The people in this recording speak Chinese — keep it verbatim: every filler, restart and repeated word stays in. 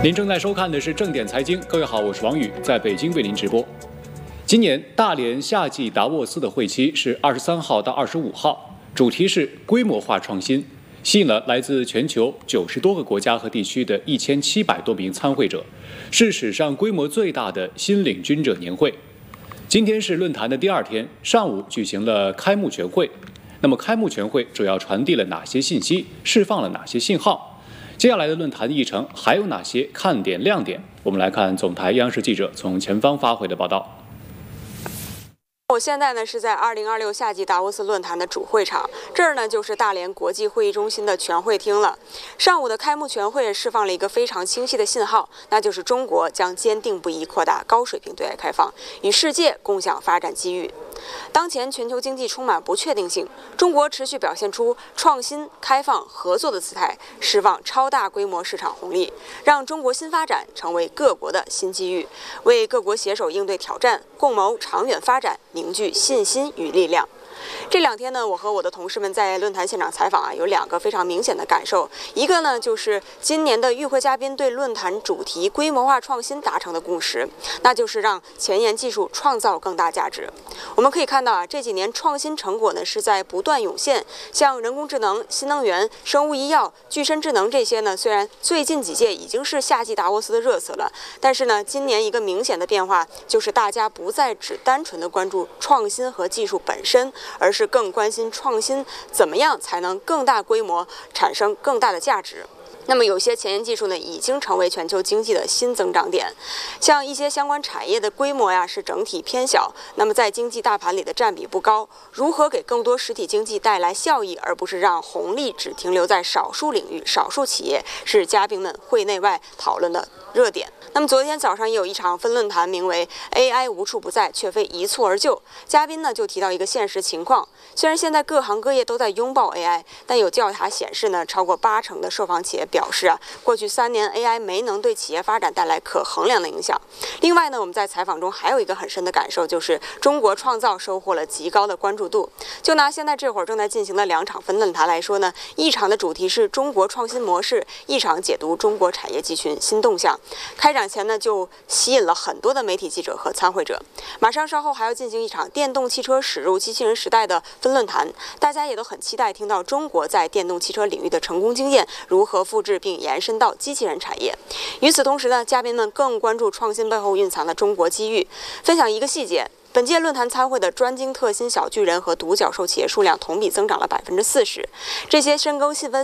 您正在收看的是正点财经，各位好，我是王宇，在北京为您直播。今年大连夏季达沃斯的会期是二十三号到二十五号，主题是规模化创新，吸引了来自全球九十多个国家和地区的一千七百多名参会者，是史上规模最大的新领军者年会。今天是论坛的第二天，上午举行了开幕全会。那么开幕全会主要传递了哪些信息，释放了哪些信号？接下来的论坛议程还有哪些看点亮点？我们来看总台央视记者从前方发回的报道。 我现在呢是在二零二六夏季达沃斯论坛的主会场，这儿呢就是大连国际会议中心的全会厅了。上午的开幕全会释放了一个非常清晰的信号，那就是中国将坚定不移扩大高水平对外开放，与世界共享发展机遇。当前全球经济充满不确定性，中国持续表现出创新、开放、合作的姿态，释放超大规模市场红利，让中国新发展成为各国的新机遇，为各国携手应对挑战、共谋长远发展凝聚信心与力量。这两天呢，我和我的同事们在论坛现场采访啊，有两个非常明显的感受。一个呢，就是今年的与会嘉宾对论坛主题规模化创新达成的共识，那就是让前沿技术创造更大价值。我们可以看到啊，这几年创新成果呢是在不断涌现，像人工智能、新能源、生物医药、具身智能这些呢，虽然最近几届已经是夏季达沃斯的热词了，但是呢，今年一个明显的变化就是大家不再只单纯的关注创新和技术本身，而是更关心创新怎么样才能更大规模产生更大的价值。那么有些前沿技术呢，已经成为全球经济的新增长点，像一些相关产业的规模呀是整体偏小，那么在经济大盘里的占比不高。如何给更多实体经济带来效益，而不是让红利只停留在少数领域、少数企业，是嘉宾们会内外讨论的热点。那么昨天早上也有一场分论坛，名为 A I 无处不在，却非一蹴而就。嘉宾呢就提到一个现实情况，虽然现在各行各业都在拥抱 A I， 但有调查显示呢，超过八成的受访企业表示啊，过去三年 A I 没能对企业发展带来可衡量的影响。另外呢，我们在采访中还有一个很深的感受，就是中国创造收获了极高的关注度。就拿现在这会儿正在进行的两场分论坛来说呢，一场的主题是中国创新模式，一场解读中国产业集群新动向。开展前呢，就吸引了很多的媒体记者和参会者。马上稍后还要进行一场电动汽车驶入机器人时代的分论坛，大家也都很期待听到中国在电动汽车领域的成功经验如何复制并延伸到机器人产业。与此同时呢，嘉宾们更关注创新背后蕴藏的中国机遇。分享一个细节，本届论坛参会的专精特新小巨人和独角兽企业数量同比增长了百分之四十，这些深耕细分